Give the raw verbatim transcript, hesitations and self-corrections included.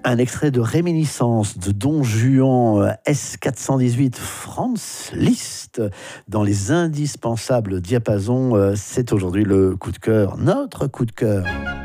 Un extrait de Réminiscence de Don Juan, euh, S quatre cent dix-huit, Franz Liszt, dans les indispensables diapasons. euh, C'est aujourd'hui le coup de cœur, notre coup de cœur.